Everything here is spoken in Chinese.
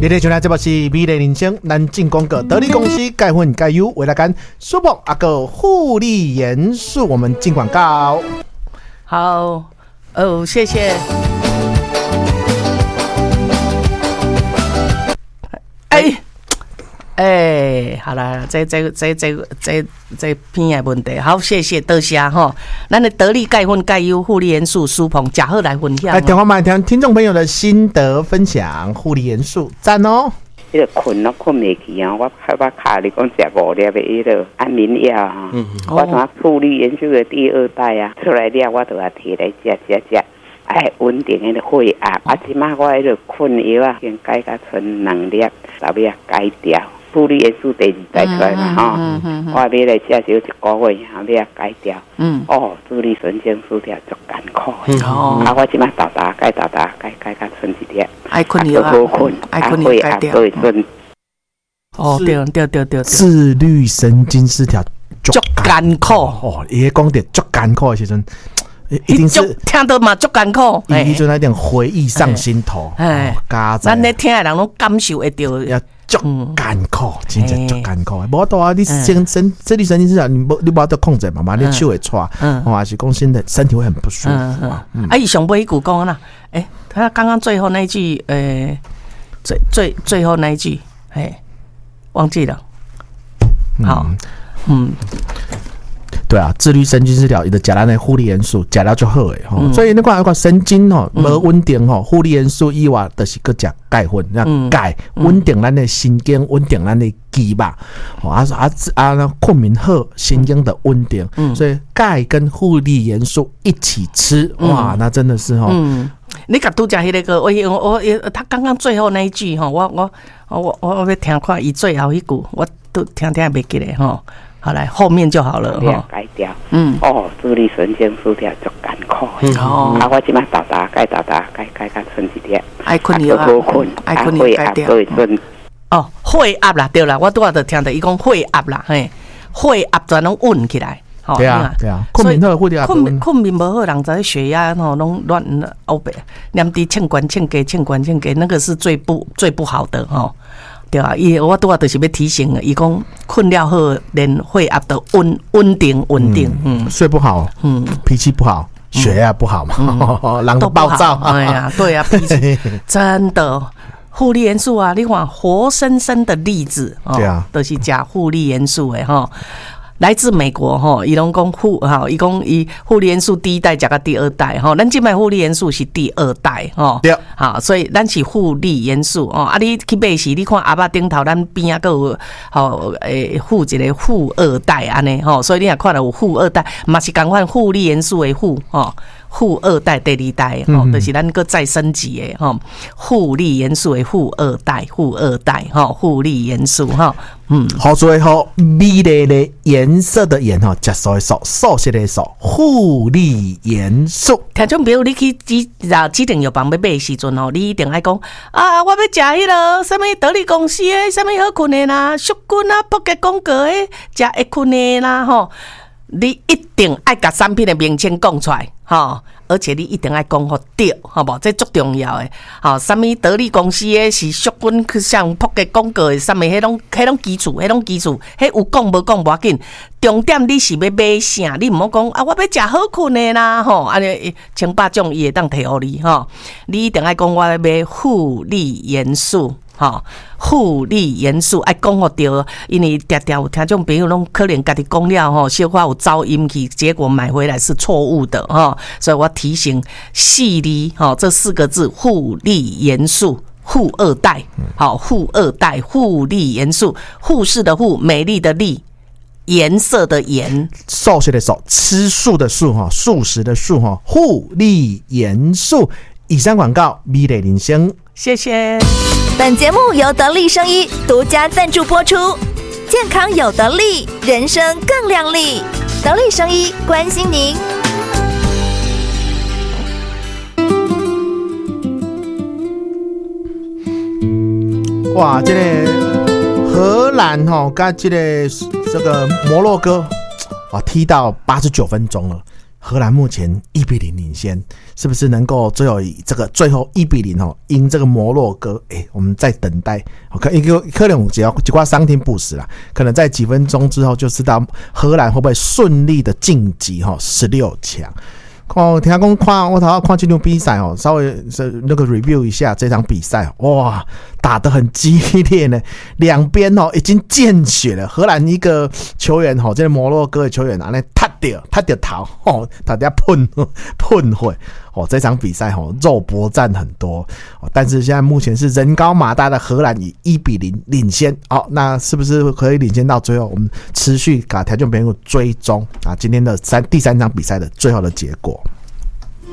今天收听这部是美丽人生，咱进广告得力公司钙粉钙油为了干舒服阿个护理元素，我们进广告。 好哦，谢谢。好啦，这片的问题，好，谢谢，多谢吼。咱的得力钙粉钙油护理元素舒鹏假好来分享。 电话买听众朋友的心得分享，护理元素赞哦。 迄个困袂去啊！我卡你讲食5粒的迄个安眠药啊，我从护理元素的第2代啊出来了，我就要摕来食，哎，稳定迄个血压。即马我迄个困药啊，先改到剩2粒，后尾啊改掉。护理元素第2代出来了吼，我要来吃少1个月，后尾啊改掉。自律神经失调足艰苦。我即马改到剩1粒。 爱困药啊，爱困药改掉。对， 自律神经失调足艰苦。 伊讲的足艰苦的时阵。一定是听到嘛，足艰苦。 伊就那点回忆上心头， 咱咧听的人拢感受会到， 要足艰苦，真正足艰苦。无多啊，你自律神经失调，你无得控制嘛，嘛你手会喘，还是讲身体会很不舒服。 伊上尾一句讲啦，他刚刚最后那一句，最后那一句，忘记了。好， 对啊，自律神经失调，伊就食咱的护理元素，食了就好诶吼。所以你看神经吼无稳定吼，护理元素以外，就是搁食钙粉，让钙稳定咱的神经，稳定咱的肌肉，困眠好，神经的稳定。所以钙跟护理元素一起吃，哇，那真的是吼。 你甲拄食迄个我他刚刚最后那一句吼，我要听看伊最后一句，我都听袂记咧吼。好来，后面就好了哈。 改掉，自律神经失调足艰苦。我即马改到剩1粒。 爱困药啊，爱困药改掉。血压啦，对啦，我拄仔就听到伊讲血压啦，血压全拢稳起来。 对啊，困眠好，血压困眠无好，人在血压吼拢乱欧北，念滴欠关，那个是最不好的吼。对啊，我拄仔就是要提醒伊讲困了后，连血压都稳定。 睡不好，脾气不好，血压不好嘛，人都暴躁。 对啊，脾气真的。护理元素啊，你看活生生的例子， 对啊， 都是加护理元素的哈。来自美国哈，伊拢讲伊讲伊护理元素第1代加到第2代哈，咱即摆护理元素是第2代哈。 对， 好，所以咱是护理元素哦。你去买时，你看阿爸顶头咱边啊，有附一个富2代安尼吼，所以你也看到有富2代，嘛是共款护理元素的富哦。富2代、第2代吼，就是咱个再升级的吼，护理元素的富2代吼，护理元素哈， 好做好美丽的颜色的颜吼，接受的受，熟悉的受，护理元素。 听种，比如你去指定药房要买的时阵吼，你一定爱讲啊，我要食迄个什么得力公司的什么好困的啦，淑君啊，北吉广告的食会困的啦吼。你一定爱把产品的名称讲出来，而且你一定爱讲好对，好不？这足重要的。什么得力公司的是淑君去上扑嘅广告的，什么迄种基础，迄有讲无讲无要紧。重点你是要买啥？你唔好讲啊！我要食好困的啦，安尼100种伊会当摕互你，你一定爱讲我要买护理元素。护理元素爱讲好对，因为常常有听众朋友拢可能家己讲了小可有噪音去，结果买回来是错误的所以我提醒细粒这4个字护理元素。护2代，护2代护理元素，护士的护，美丽的丽，颜色的颜， 素食的素，吃素的素素食的素护理元素。以上广告，美丽人生， 谢谢。 本节目由得力生医独家赞助播出，健康有得力，人生更亮丽。得力生医关心您。 哇，这个荷兰跟这个摩洛哥踢到89分钟了。 荷兰目前1-0领先，是不是能够最后1-0赢这个摩洛哥？我们在等待，可能只要几挂伤停补时啦，可能在几分钟之后就知道荷兰会不会顺利的晋级16强。听讲我看这场比赛稍微那个 review 一下这场比赛，哇，打得很激烈呢，两边已经见血了。荷兰一个球员这个摩洛哥的球员那踢掉头大家喷血这场比赛肉搏战很多但是现在目前是人高马大的荷兰以1-0领先那是不是可以领先到最后？我们持续给听众朋友追踪今天的第三场比赛的最后的结果。